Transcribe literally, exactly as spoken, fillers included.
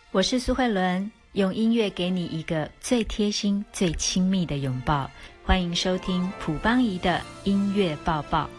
我是苏慧伦，用音乐给你一个最贴心最亲密的拥抱。欢迎收听朴邦仪的音乐抱抱。